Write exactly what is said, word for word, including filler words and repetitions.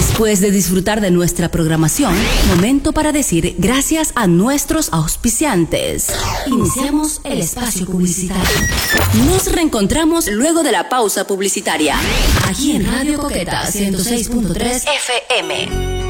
Después de disfrutar de nuestra programación, momento para decir gracias a nuestros auspiciantes. Iniciamos el espacio publicitario. Nos reencontramos luego de la pausa publicitaria. Aquí en Radio Coqueta ciento seis punto tres F M.